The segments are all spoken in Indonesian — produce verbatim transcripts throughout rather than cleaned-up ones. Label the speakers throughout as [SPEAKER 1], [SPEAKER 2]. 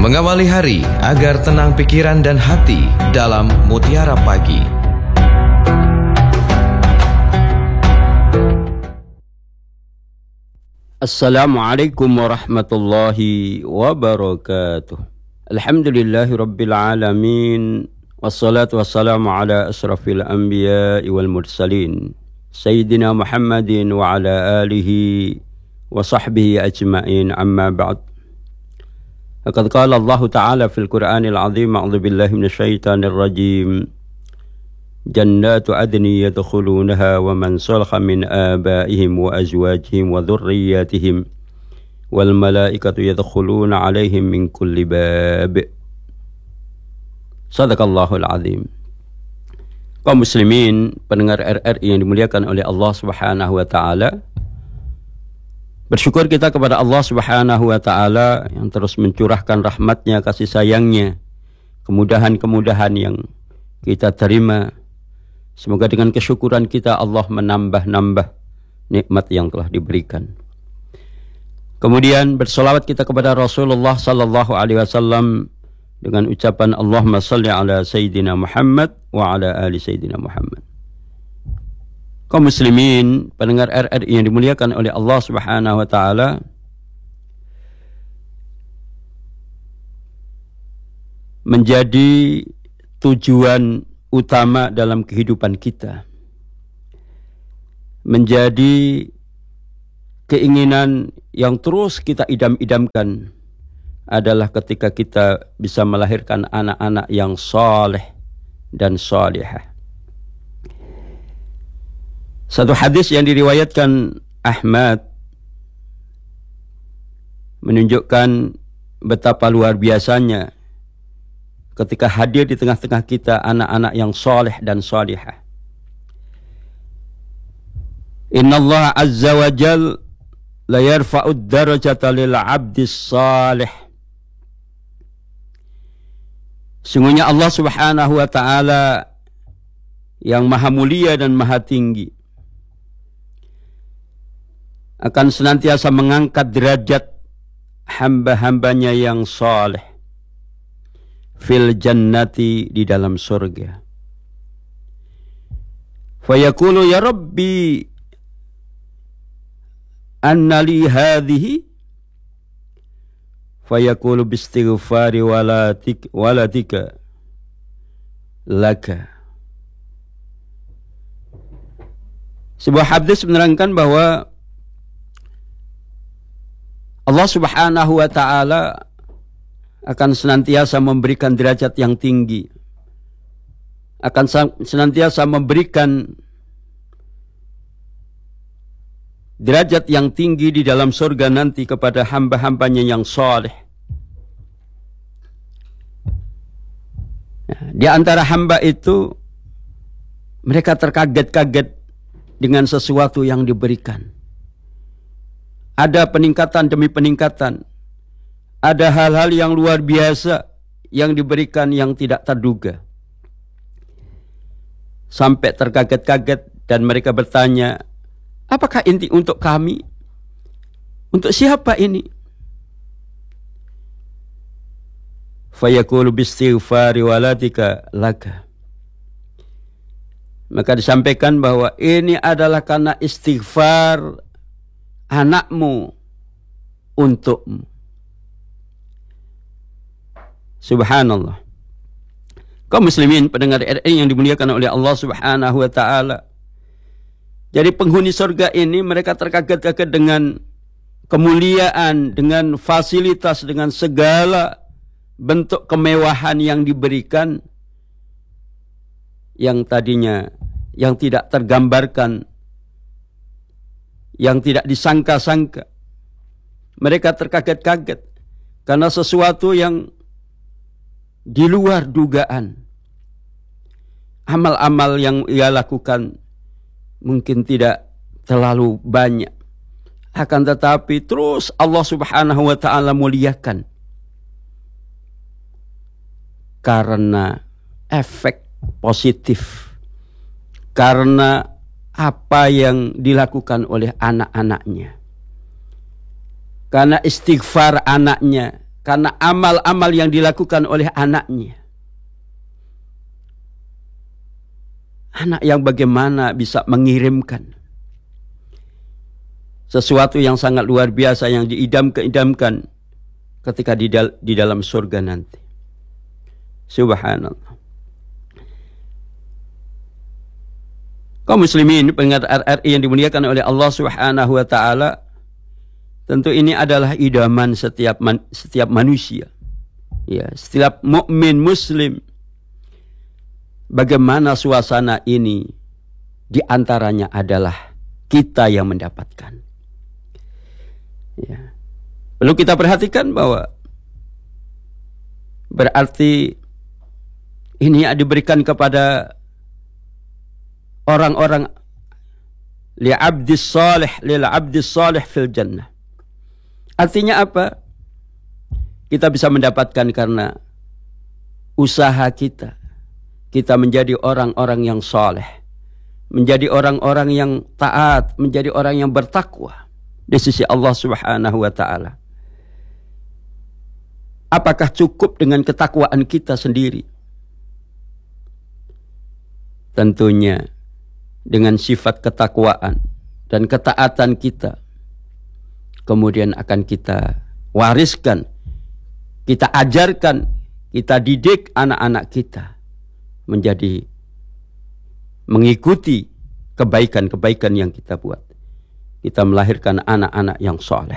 [SPEAKER 1] Mengawali hari agar tenang pikiran dan hati dalam Mutiara Pagi.
[SPEAKER 2] Assalamualaikum warahmatullahi wabarakatuh. Alhamdulillahi rabbil alamin. Wassalatu wassalamu ala asrafil anbiya'i wal mursalin Sayyidina Muhammadin wa ala alihi wa sahbihi ajma'in, amma ba'd. Laqad qala Allah Ta'ala fil Qur'anil azim, a'udzu billahi minasyaitonir rajim, jannatu adni yadkhulunaha wa man salaha min abaihim wa azwajihim wa dhurriyyatihim wal malaikatu yadkhuluna alaihim min kulli bab. Sadaqallahul azim. Kaum muslimin, pendengar R R I yang dimuliakan oleh Allah Subhanahu wa taala, bersyukur kita kepada Allah Subhanahu wa taala yang terus mencurahkan rahmatnya, kasih sayangnya, kemudahan-kemudahan yang kita terima. Semoga dengan kesyukuran kita Allah menambah-nambah nikmat yang telah diberikan. Kemudian bersolawat kita kepada Rasulullah sallallahu alaihi wasallam dengan ucapan Allahumma salli ala Sayyidina Muhammad wa ala ali Sayyidina Muhammad. Kaum muslimin, pendengar R R I yang dimuliakan oleh Allah Subhanahu wa taala, menjadi tujuan utama dalam kehidupan kita, menjadi keinginan yang terus kita idam-idamkan adalah ketika kita bisa melahirkan anak-anak yang saleh dan salihah. Satu hadis yang diriwayatkan Ahmad menunjukkan betapa luar biasanya ketika hadir di tengah-tengah kita anak-anak yang saleh dan salihah. Innallaha azza wa jal la yarfa'ud darajata lil 'abdis salih. Sungguhnya Allah Subhanahu wa taala yang maha mulia dan maha tinggi akan senantiasa mengangkat derajat hamba-hambanya yang saleh fil jannati, di dalam surga. Fayaqulu ya Rabbi anna li hadhihi, fayaqulu bistighfari walatik walatika laka. Sebuah hadis menerangkan bahwa Allah Subhanahu wa taala akan senantiasa memberikan derajat yang tinggi, akan senantiasa memberikan derajat yang tinggi di dalam surga nanti kepada hamba-hambanya yang saleh. Di antara hamba itu, mereka terkaget-kaget dengan sesuatu yang diberikan. Ada peningkatan demi peningkatan. Ada hal-hal yang luar biasa yang diberikan yang tidak terduga. Sampai terkaget-kaget dan mereka bertanya, apakah ini untuk kami? Untuk siapa ini? Fayaqulu bistighfari walatika laka. Maka disampaikan bahwa ini adalah karena istighfar anakmu untukmu. Subhanallah. Kaum muslimin, pendengar R R I yang dimuliakan oleh Allah Subhanahu wa taala, jadi penghuni surga ini mereka terkaget-kaget dengan kemuliaan, dengan fasilitas, dengan segala bentuk kemewahan yang diberikan, yang tadinya yang tidak tergambarkan, yang tidak disangka-sangka. Mereka terkaget-kaget karena sesuatu yang di luar dugaan. Amal-amal yang ia lakukan mungkin tidak terlalu banyak, akan tetapi terus Allah Subhanahu wa taala muliakan karena efek positif, karena apa yang dilakukan oleh anak-anaknya, karena istighfar anaknya, karena amal-amal yang dilakukan oleh anaknya. Anak yang bagaimana bisa mengirimkan sesuatu yang sangat luar biasa yang diidam-idamkan ketika di, dal di dalam surga nanti. Subhanallah. Kaum muslimin pendengar R R I yang dimuliakan oleh Allah Subhanahu wa taala, tentu ini adalah idaman setiap man, setiap manusia. Ya, setiap mukmin muslim. Bagaimana suasana ini? Di antaranya adalah kita yang mendapatkan. Ya. Perlu kita perhatikan bahwa berarti ini diberikan kepada orang-orang li abdis salih lil abdis salih fil jannah. Artinya apa? Kita bisa mendapatkan karena usaha kita. Kita menjadi orang-orang yang saleh, menjadi orang-orang yang taat, menjadi orang yang bertakwa di sisi Allah Subhanahu wa taala. Apakah cukup dengan ketakwaan kita sendiri? Tentunya dengan sifat ketakwaan dan ketaatan kita kemudian akan kita wariskan, kita ajarkan, kita didik anak-anak kita menjadi mengikuti kebaikan-kebaikan yang kita buat. Kita melahirkan anak-anak yang soleh.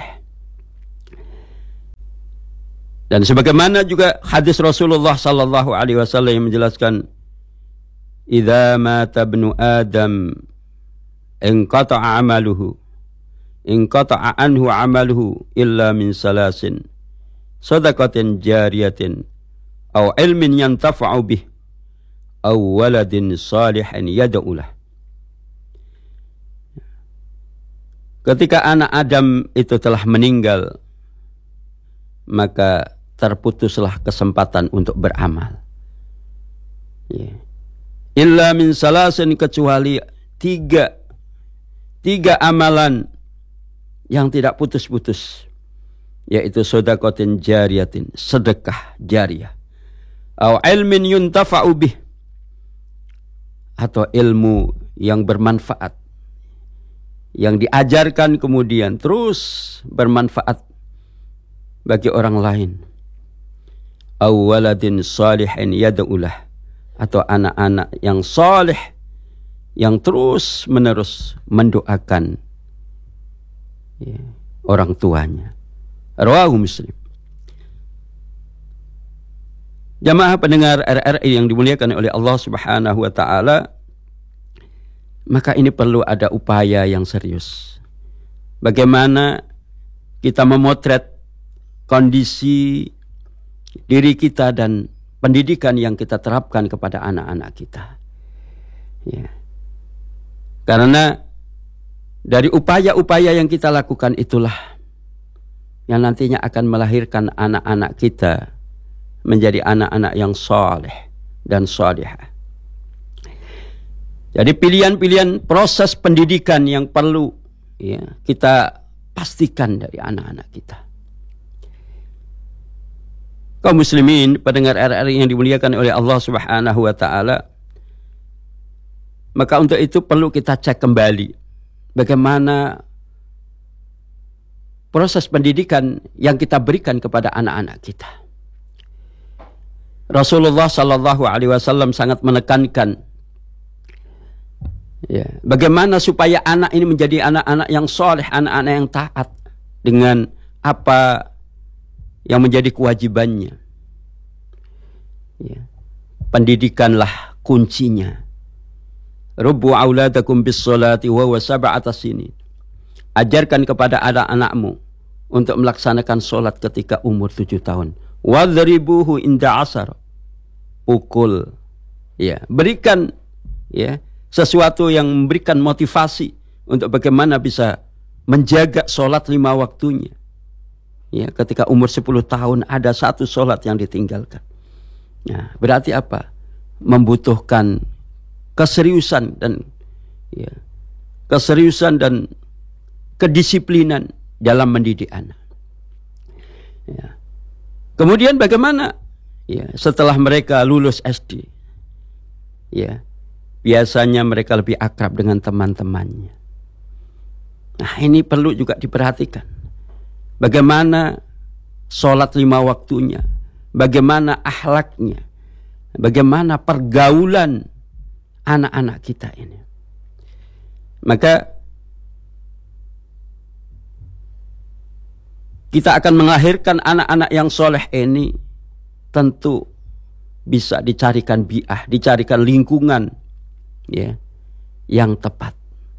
[SPEAKER 2] Dan sebagaimana juga hadis Rasulullah sallallahu alaihi wasallam yang menjelaskan, "Idza mata ibnu Adam inqata'a 'amaluhu, inqata'a anhu 'amaluhu illa min salasin, shadaqatin jariyatin, aw ilmin yantafa'u bih, aw waladin salihin yad'u lah." Ketika anak Adam itu telah meninggal, maka terputuslah kesempatan untuk beramal. Ya. Illa min salasin, kecuali tiga, tiga amalan yang tidak putus-putus, yaitu shadaqatin jariyatin, sedekah jariyah, aw ilmin yuntafa'u bih, atau ilmu yang bermanfaat, yang diajarkan kemudian terus bermanfaat bagi orang lain. Aw waladin salihin yad'ulah, atau anak-anak yang saleh yang terus menerus mendoakan ya, orang tuanya. Rawahu Muslim. Jamaah pendengar R R I yang dimuliakan oleh Allah Subhanahu wa taala, maka ini perlu ada upaya yang serius. Bagaimana kita memotret kondisi diri kita dan pendidikan yang kita terapkan kepada anak-anak kita. Ya. Karena dari upaya-upaya yang kita lakukan itulah yang nantinya akan melahirkan anak-anak kita menjadi anak-anak yang saleh dan salihah. Jadi pilihan-pilihan proses pendidikan yang perlu ya, kita pastikan dari anak-anak kita. Kaum muslimin, pendengar R R I yang dimuliakan oleh Allah Subhanahu wa taala, maka untuk itu perlu kita cek kembali bagaimana proses pendidikan yang kita berikan kepada anak-anak kita. Rasulullah sallallahu alaihi wasallam sangat menekankan ya, bagaimana supaya anak ini menjadi anak-anak yang soleh, anak-anak yang taat dengan apa yang menjadi kewajibannya. Ya. Pendidikanlah kuncinya. Rubbu auladakum bis salati wa huwa sab'ata sinin. Ajarkan kepada anak-anakmu untuk melaksanakan solat ketika umur tujuh tahun. Wadribuhu inda asar. Pukul. Ya, berikan ya sesuatu yang memberikan motivasi untuk bagaimana bisa menjaga solat lima waktunya. Ya, ketika umur sepuluh tahun ada satu solat yang ditinggalkan. Nah, berarti apa? Membutuhkan keseriusan dan ya, keseriusan dan kedisiplinan dalam mendidik anak. Ya. Kemudian bagaimana? Ya, setelah mereka lulus S D, ya, biasanya mereka lebih akrab dengan teman-temannya. Nah, ini perlu juga diperhatikan. Bagaimana sholat lima waktunya, bagaimana akhlaknya, bagaimana pergaulan anak-anak kita ini. Maka kita akan melahirkan anak-anak yang soleh ini, tentu bisa dicarikan bi'ah, dicarikan lingkungan, ya, yang tepat.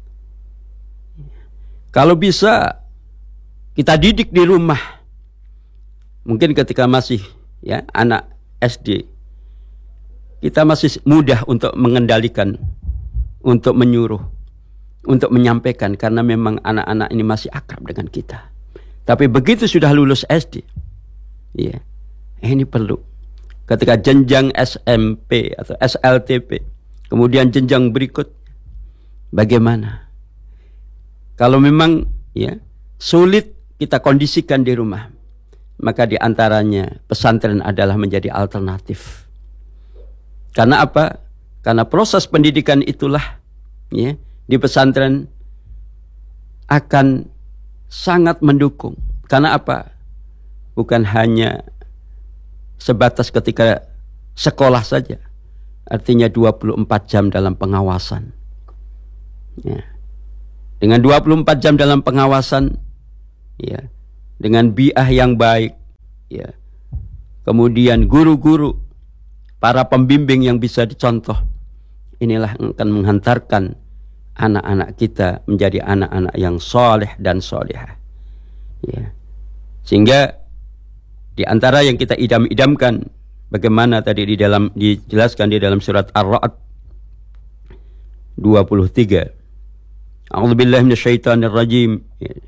[SPEAKER 2] Kalau bisa kita didik di rumah, mungkin ketika masih, ya, anak S D, kita masih mudah untuk mengendalikan, untuk menyuruh, untuk menyampaikan, karena memang anak-anak ini masih akrab dengan kita. Tapi begitu sudah lulus S D, ya, ini perlu. Ketika jenjang S M P atau S L T P, kemudian jenjang berikut, bagaimana? Kalau memang, ya, sulit kita kondisikan di rumah, maka diantaranya pesantren adalah menjadi alternatif. Karena apa? Karena proses pendidikan itulah, ya, di pesantren akan sangat mendukung. Karena apa? Bukan hanya sebatas ketika sekolah saja, artinya dua puluh empat jam dalam pengawasan, ya. Dengan dua puluh empat jam dalam pengawasan, ya, dengan bi'ah yang baik, ya, kemudian guru-guru, para pembimbing yang bisa dicontoh, inilah yang akan menghantarkan anak-anak kita menjadi anak-anak yang soleh dan solehah, ya. Sehingga di antara yang kita idam-idamkan, bagaimana tadi di dalam dijelaskan di dalam surat Ar-Ra'd dua puluh tiga. A'udzubillahi minasyaitonir rajim.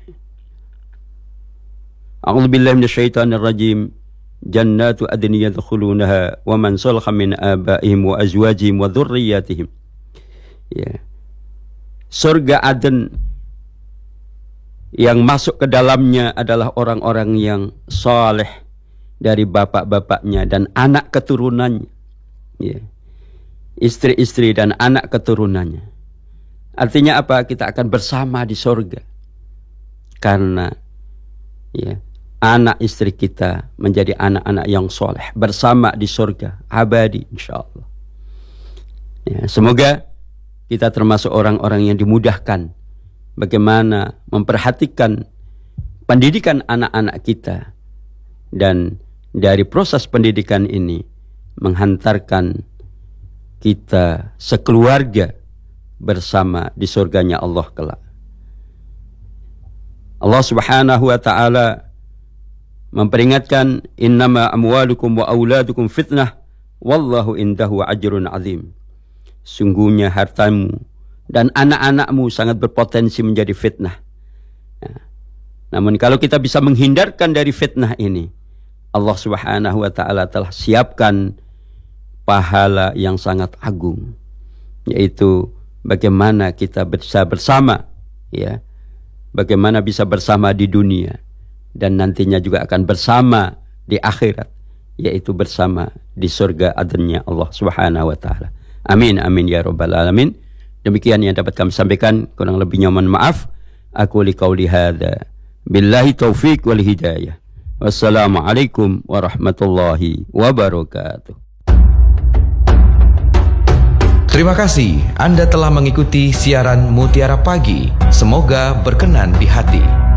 [SPEAKER 2] A'udzubillahi minasyaitonir rajim. Jannatu adni yadkhulunaha wa man salaha min abaihim wa azwajihim wa dzurriyyatihim. Ya. Surga Aden yang masuk ke dalamnya adalah orang-orang yang saleh dari bapak-bapaknya dan anak keturunannya, ya, istri-istri dan anak keturunannya. Artinya apa? Kita akan bersama di surga karena, ya, anak istri kita menjadi anak-anak yang soleh bersama di surga abadi insyaallah. Ya, semoga kita termasuk orang-orang yang dimudahkan bagaimana memperhatikan pendidikan anak-anak kita, dan dari proses pendidikan ini menghantarkan kita sekeluarga bersama di surganya Allah kelak. Allah Subhanahu wa taala memperingatkan, innama amwalukum wa auladukum fitnah wallahu indahu ajrun azim. Sungguhnya hartamu dan anak-anakmu sangat berpotensi menjadi fitnah. Ya. Namun kalau kita bisa menghindarkan dari fitnah ini, Allah Subhanahu wa taala telah siapkan pahala yang sangat agung, yaitu bagaimana kita bisa bersama, ya, bagaimana bisa bersama di dunia dan nantinya juga akan bersama di akhirat, yaitu bersama di surga adanya Allah Subhanahu wa taala. Amin amin ya rabbal alamin. Demikian yang dapat kami sampaikan, kurang lebihnya mohon maaf. Aku liqauli hadza billahi taufik wal hidayah. Wassalamualaikum warahmatullahi wabarakatuh.
[SPEAKER 1] Terima kasih Anda telah mengikuti siaran Mutiara Pagi. Semoga berkenan di hati.